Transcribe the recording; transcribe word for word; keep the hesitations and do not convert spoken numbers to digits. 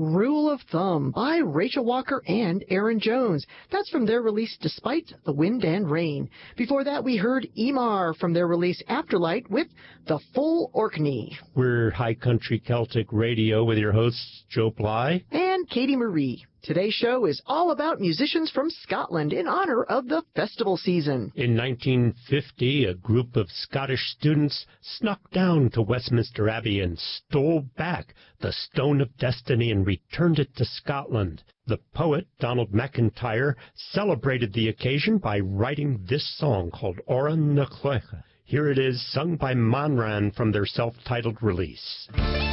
Rule of Thumb by Rachel Walker and Aaron Jones. That's from their release Despite the Wind and Rain. Before that, we heard Emar from their release Afterlight with The Full Orkney. We're High Country Celtic Radio with your hosts, Joe Bly and Katie Marie. Today's show is all about musicians from Scotland in honor of the festival season. In nineteen fifty, a group of Scottish students snuck down to Westminster Abbey and stole back the Stone of Destiny and returned it to Scotland. The poet, Donald MacIntyre, celebrated the occasion by writing this song called Oran na Cloiche. Here it is, sung by Monran from their self-titled release.